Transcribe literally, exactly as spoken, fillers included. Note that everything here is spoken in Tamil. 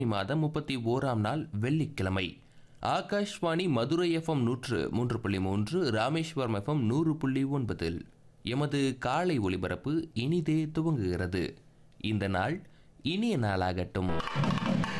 மாதம் முப்பத்தி ஓராம் நாள் வெள்ளிக்கிழமை. ஆகாஷ்வாணி மதுரை எஃப்எம் நூற்று மூன்று புள்ளி மூன்று, ராமேஸ்வரம் எஃப்எம் நூறு புள்ளி ஒன்பதில் எமது காலை ஒளிபரப்பு இனிதே துவங்குகிறது. இந்த நாள் இனிய நாளாகட்டும்.